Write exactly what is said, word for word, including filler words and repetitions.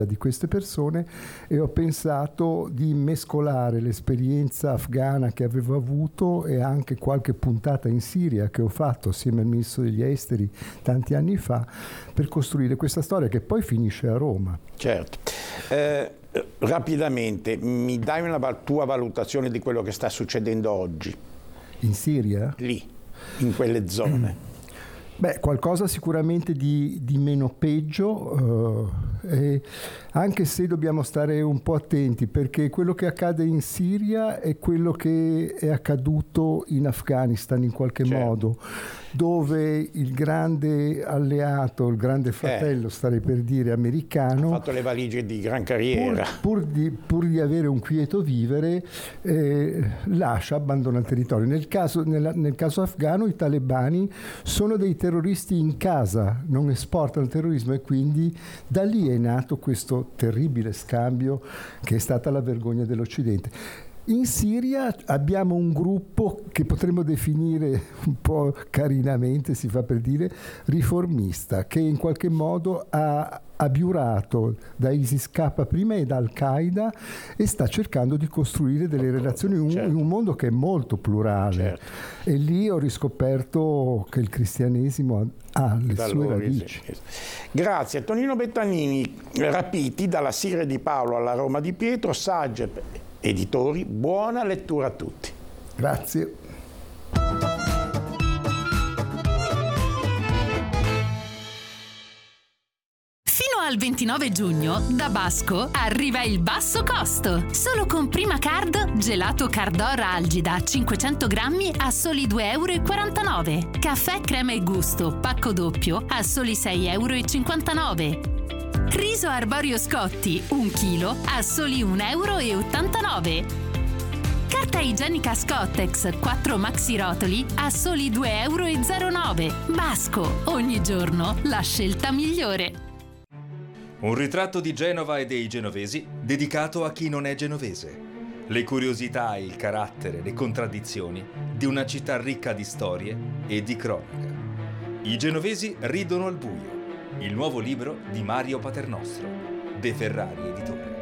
di queste persone e ho pensato di mescolare l'esperienza afghana che avevo avuto e anche qualche puntata in Siria che ho fatto assieme al ministro degli esteri tanti anni fa per costruire questa storia che poi finisce a Roma. Certo. Eh, rapidamente, mi dai una tua valutazione di quello che sta succedendo oggi? In Siria? Lì, in quelle zone. Beh, qualcosa sicuramente di, di meno peggio, eh, e anche se dobbiamo stare un po' attenti, perché quello che accade in Siria è quello che è accaduto in Afghanistan in qualche certo. modo, dove il grande alleato, il grande fratello, eh. starei per dire, americano, ha fatto le valigie di gran carriera. Pur, pur, di, pur di avere un quieto vivere, eh, lascia, abbandona il territorio. Nel caso, nel, nel caso afghano i talebani sono dei terroristi in casa, non esportano il terrorismo e quindi da lì è nato questo terribile scambio che è stata la vergogna dell'Occidente. In Siria abbiamo un gruppo che potremmo definire un po' carinamente, si fa per dire, riformista, che in qualche modo ha abiurato da ISIS K prima e da Al-Qaeda e sta cercando di costruire delle relazioni in un, certo. in un mondo che è molto plurale. Certo. E lì ho riscoperto che il cristianesimo ha le da sue radici. Grazie. Tonino Bettanini, Rapiti, dalla Siria di Paolo alla Roma di Pietro, Sagep Editori, buona lettura a tutti. Grazie. Fino al ventinove giugno da Basco arriva il basso costo. Solo con Prima Card gelato Cardora Algida cinquecento grammi a soli due euro e quarantanove. Caffè crema e gusto pacco doppio a soli sei euro e cinquantanove. Riso arborio Scotti un chilo a soli un euro e ottantanove. Carta igienica Scottex quattro maxi rotoli a soli due euro e zero nove. Basco, ogni giorno la scelta migliore. Un ritratto di Genova e dei genovesi dedicato a chi non è genovese. Le curiosità, il carattere, le contraddizioni di una città ricca di storie e di cronaca. I genovesi ridono al buio. Il nuovo libro di Mario Paternostro, De Ferrari Editore.